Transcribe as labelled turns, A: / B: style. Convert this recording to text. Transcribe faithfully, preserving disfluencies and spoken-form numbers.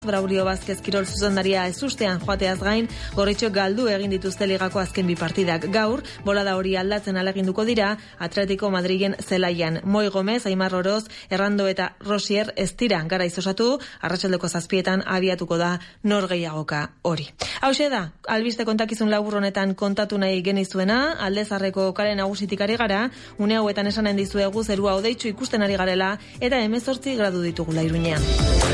A: Braulio Vázquez Kirol zuzendaria ezustean joateaz gain, Gorritxoek galdu egin dituzte ligako azken bi partidak. Gaur, bolada hori aldatzen aleginduko dira, Atletico Madrilen zelaian. Moi Gomez, Aimar Oroz, Errando eta Rosier ez dira garaiz osatu, arratsaldeko zazpietan abiatuko da norgehiagoka hori. Hauxe da, albiste kontakizun labur honetan kontatu nahi genizuena, Aldezarreko kale nagusitik ari gara, une hauetan esanen dizuegu zerua hodeitsu ikusten ari garela, eta hemezortzi gradu ditugula Iruñean.